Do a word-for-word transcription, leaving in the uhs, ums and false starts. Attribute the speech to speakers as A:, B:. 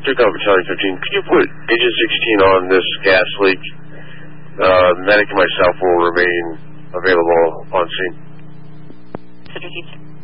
A: Took over Charlie fifteen. Could you put Agent sixteen on this gas leak? Uh, medic and myself will remain available on scene.